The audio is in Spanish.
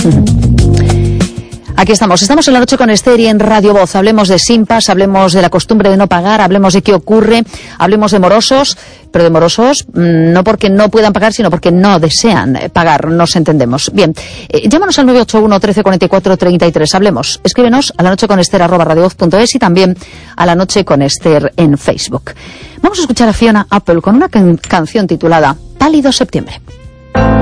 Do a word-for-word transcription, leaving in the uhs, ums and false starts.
Aquí estamos, estamos en la noche con Esther y en Radio Voz. Hablemos de simpas, hablemos de la costumbre de no pagar, hablemos de qué ocurre, hablemos de morosos, pero de morosos mmm, no porque no puedan pagar, sino porque no desean pagar, nos entendemos. Bien, eh, llámanos al nueve ocho uno, trece, cuarenta y cuatro, treinta y tres, hablemos, escríbenos a la noche con Esther arroba radiovoz punto es y también a la noche con Esther en Facebook. Vamos a escuchar a Fiona Apple con una can- canción titulada Pálido Septiembre.